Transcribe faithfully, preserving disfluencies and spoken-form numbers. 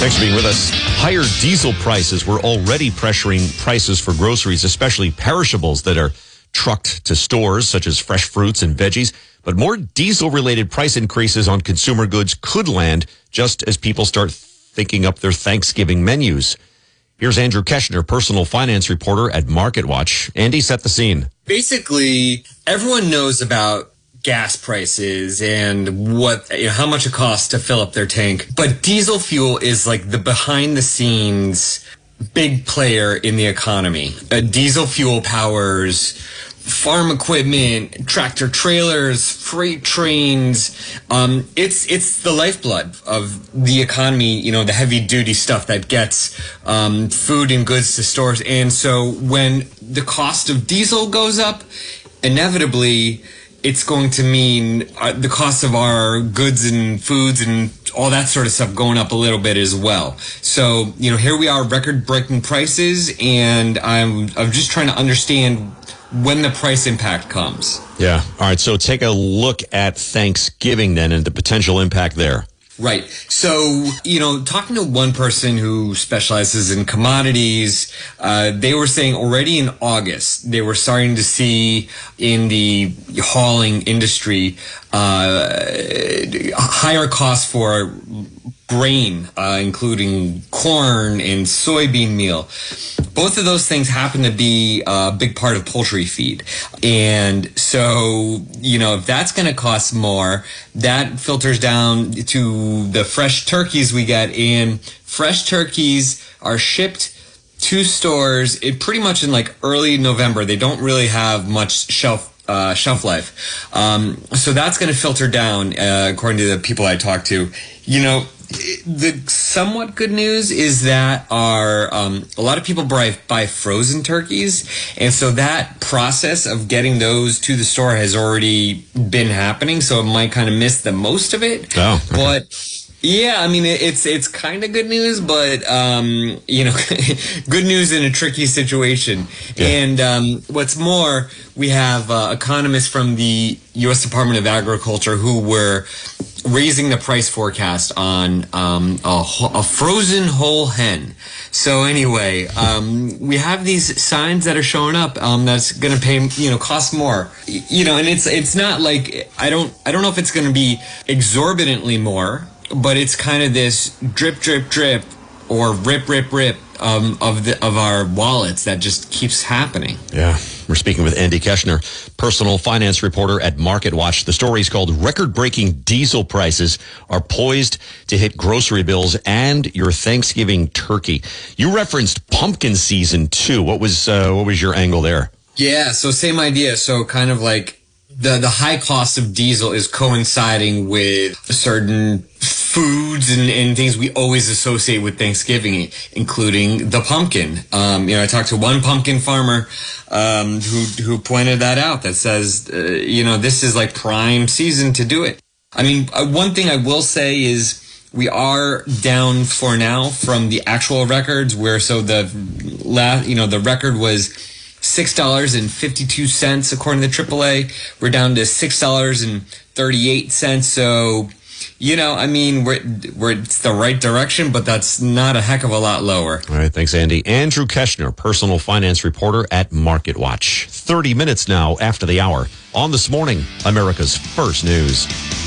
Thanks for being with us. Higher diesel prices were already pressuring prices for groceries, especially perishables that are trucked to stores, such as fresh fruits and veggies. But more diesel-related price increases on consumer goods could land just as people start thinking up their Thanksgiving menus. Here's Andrew Keshner, personal finance reporter at MarketWatch. Andy, set the scene. Basically, everyone knows about gas prices and what, you know, how much it costs to fill up their tank. But diesel fuel is like the behind the scenes big player in the economy. Uh, diesel fuel powers farm equipment, tractor trailers, freight trains. Um, it's it's the lifeblood of the economy, you know, the heavy duty stuff that gets um, food and goods to stores. And so when the cost of diesel goes up, inevitably it's going to mean uh, the cost of our goods and foods and all that sort of stuff going up a little bit as well. So, you know, here we are, record-breaking prices, and I'm I'm just trying to understand when the price impact comes. Yeah. All right. So take a look at Thanksgiving then and the potential impact there. Right. So, you know, talking to one person who specializes in commodities, uh, they were saying already in August, they were starting to see in the hauling industry uh, higher costs for grain, uh, including corn and soybean meal. Both of those things happen to be a big part of poultry feed. And so, you know, if that's going to cost more, that filters down to the fresh turkeys we get. And fresh turkeys are shipped to stores it pretty much in like early November. They don't really have much shelf uh, shelf life. Um, so that's going to filter down, uh, according to the people I talked to. You know, the somewhat good news is that our um, a lot of people buy, buy frozen turkeys, and so that process of getting those to the store has already been happening. So it might kind of miss the most of it. Oh, okay. But yeah, I mean, it's it's kind of good news, but um, you know, good news in a tricky situation. Yeah. And um, what's more, we have uh, economists from the U S Department of Agriculture who were raising the price forecast on um, a, a frozen whole hen. So anyway, um, we have these signs that are showing up um, that's going to pay, you know, cost more. You know, and it's it's not like I don't I don't know if it's going to be exorbitantly more, but it's kind of this drip, drip, drip, or rip, rip, rip um, of the of our wallets that just keeps happening. Yeah. We're speaking with Andy Keshner, personal finance reporter at MarketWatch. The story is called Record-Breaking Diesel Prices Are Poised to Hit Grocery Bills and Your Thanksgiving Turkey. You referenced pumpkin season, too. What was uh, what was your angle there? Yeah, so same idea. So kind of like the, the high cost of diesel is coinciding with certain foods and, and things we always associate with Thanksgiving, including the pumpkin. Um, you know, I talked to one pumpkin farmer um, who who pointed that out. That says, uh, you know, this is like prime season to do it. I mean, uh, one thing I will say is we are down for now from the actual records. Where so the last, you know, the record was six dollars and fifty-two cents according to triple A. We're down to six dollars and thirty-eight cents. So, you know, I mean, we're, we're it's the right direction, but that's not a heck of a lot lower. All right, thanks, Andy. Andrew Keshner, personal finance reporter at MarketWatch. thirty minutes now after the hour on This Morning, America's First News.